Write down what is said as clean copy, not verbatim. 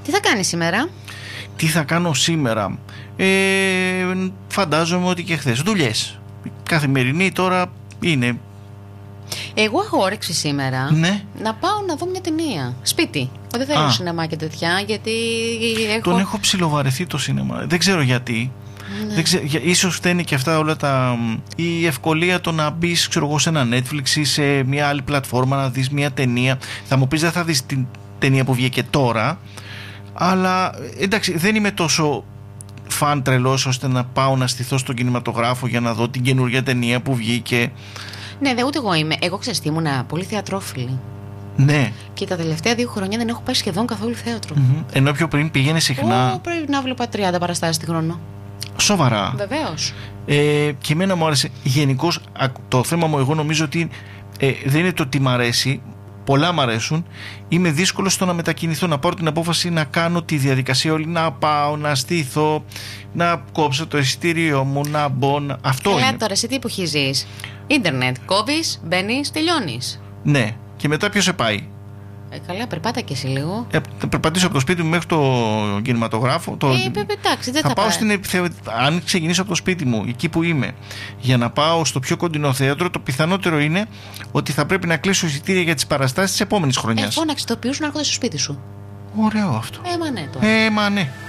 Τι θα κάνεις σήμερα? Τι θα κάνω σήμερα? Φαντάζομαι ότι και χθες. Δουλειές. Καθημερινή τώρα είναι. Εγώ έχω όρεξη σήμερα να πάω να δω μια ταινία. Σπίτι. Δεν θέλω σινεμά και τέτοια, γιατί Τον έχω ψιλοβαρεθεί το σινεμά. Δεν ξέρω γιατί. Ναι. Ίσως φταίνει και αυτά όλα η ευκολία το να μπεις, ξέρω εγώ, σε ένα Netflix ή σε μια άλλη πλατφόρμα να δεις μια ταινία. Θα μου πεις δεν θα δεις την ταινία που βγήκε τώρα, αλλά εντάξει, δεν είμαι τόσο φαν τρελός ώστε να πάω να στηθώ στον κινηματογράφο για να δω την καινούργια ταινία που βγήκε. Ναι, ούτε εγώ είμαι. Εγώ ξέρεις τι, ήμουνα πολύ θεατρόφιλη. Ναι. Και τα τελευταία 2 χρόνια δεν έχω πάει σχεδόν καθόλου θέατρο. Ενώ πιο πριν πήγαινε συχνά. Πρέπει να βλέπα 30 παραστάσεις τη χρόνο. Σοβαρά. Βεβαίως. Και εμένα μου άρεσε. Γενικώς το θέμα μου, εγώ νομίζω ότι δεν είναι το τι μ' αρέσει. Πολλά μ' αρέσουν. Είμαι δύσκολο στο να μετακινηθώ, να πάρω την απόφαση να κάνω τη διαδικασία όλη. Να πάω, να στήθω, να κόψω το εισιτήριο μου, να μπω. Αυτό είναι. Τώρα, σε τι εποχή ζεις? Ίντερνετ. Κόβεις, μπαίνεις, τελειώνεις. Ναι. Και μετά ποιος σε πάει? Καλά, περπάτα και εσύ λίγο. Θα περπατήσω από το σπίτι μου μέχρι το κινηματογράφο. Εντάξει, δεν θα πάω πάει. Αν ξεκινήσω από το σπίτι μου, εκεί που είμαι, για να πάω στο πιο κοντινό θέατρο, το πιθανότερο είναι ότι θα πρέπει να κλείσω εισιτήρια για τις παραστάσεις της επόμενης χρονιάς. Φώναξε ηθοποιούς να έρχονται στο σπίτι σου. Ωραίο αυτό. Μα ναι.